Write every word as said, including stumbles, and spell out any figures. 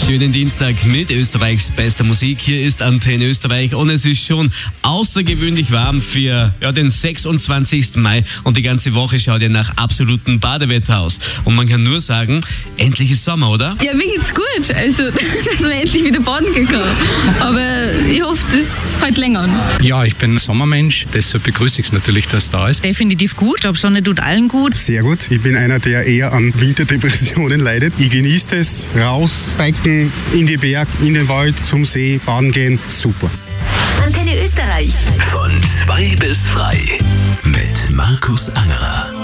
Schönen Dienstag mit Österreichs bester Musik. Hier ist Antenne Österreich und es ist schon außergewöhnlich warm für ja, den sechsundzwanzigsten Mai und die ganze Woche schaut ja nach absolutem Badewetter aus. Und man kann nur sagen, endlich ist Sommer, oder? Ja, mir geht's gut, also dass wir endlich wieder baden gehen können. Aber ich hoffe, das hält länger an. Ja, ich bin Sommermensch, deshalb begrüße ich es natürlich, dass es da ist. Definitiv gut, ich glaube, Sonne tut allen gut. Sehr gut. Ich bin einer, der eher an Winterdepressionen leidet. Ich genieße es, raus, biken, in die Berg, in den Wald, zum See, baden gehen. Super. Antenne Österreich. Von zwei bis frei mit Markus Angerer.